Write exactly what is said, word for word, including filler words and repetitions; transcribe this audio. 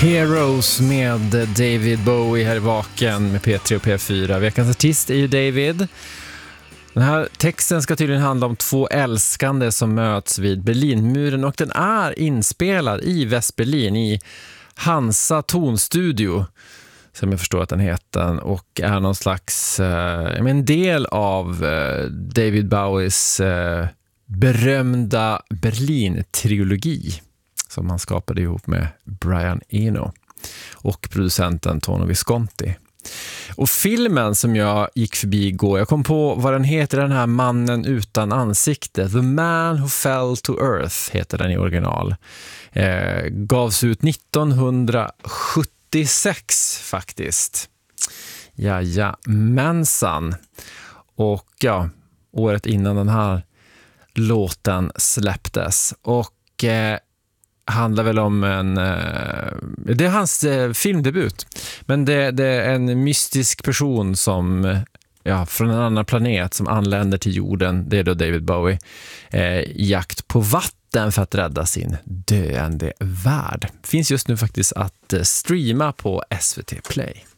Heroes med David Bowie här i Vaken med P tre och P fyra. Veckans artist är ju David. Den här texten ska tydligen handla om två älskande som möts vid Berlinmuren, och den är inspelad i Västberlin i Hansa tonstudio, som jag förstår att den heter, och är någon slags eh, en del av eh, David Bowies eh, berömda Berlin-trilogi som han skapade ihop med Brian Eno och producenten Tony Visconti. Och filmen som jag gick förbi igår, jag kom på vad den heter, den här Mannen utan ansikte, The Man Who Fell to Earth heter den i original. Eh, gavs ut nittonhundrasjuttiosex faktiskt. Jajamensan. Och ja, året innan den här låten släpptes. Och eh, handlar väl om en eh, det är hans eh, filmdebut, men det, det är en mystisk person som ja, från en annan planet som anländer till jorden. Det är då David Bowie eh, i jakt på vatten för att rädda sin döende värld. Finns just nu faktiskt att eh, streama på S V T Play.